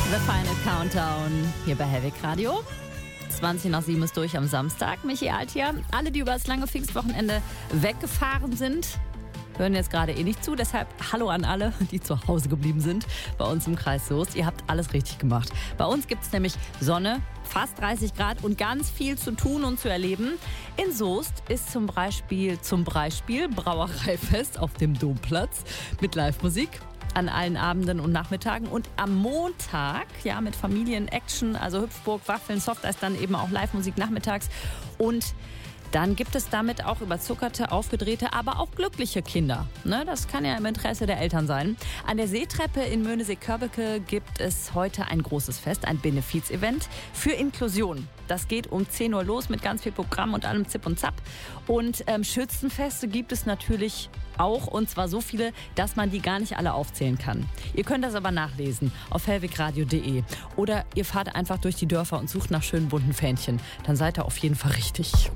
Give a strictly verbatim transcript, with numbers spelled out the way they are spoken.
The Final Countdown hier bei Hellweg Radio. zwanzig nach sieben ist durch am Samstag. Michi Alt hier. Alle, die über das lange Pfingstwochenende weggefahren sind, hören jetzt gerade eh nicht zu. Deshalb hallo an alle, die zu Hause geblieben sind bei uns im Kreis Soest. Ihr habt alles richtig gemacht. Bei uns gibt es nämlich Sonne, fast dreißig Grad und ganz viel zu tun und zu erleben. In Soest ist zum Beispiel, zum Beispiel Brauereifest auf dem Domplatz mit Live-Musik an allen Abenden und Nachmittagen. Und am Montag, ja, mit Familien-Action, also Hüpfburg, Waffeln, Softeis, dann eben auch Live-Musik nachmittags. Und dann gibt es damit auch überzuckerte, aufgedrehte, aber auch glückliche Kinder. Ne, das kann ja im Interesse der Eltern sein. An der Seetreppe in Möhnesee-Körbeke gibt es heute ein großes Fest, ein Benefiz-Event für Inklusion. Das geht um zehn Uhr los mit ganz viel Programm und allem Zip und Zap. Und ähm, Schützenfeste gibt es natürlich auch, und zwar so viele, dass man die gar nicht alle aufzählen kann. Ihr könnt das aber nachlesen auf hellwegradio punkt de oder ihr fahrt einfach durch die Dörfer und sucht nach schönen bunten Fähnchen. Dann seid ihr auf jeden Fall richtig.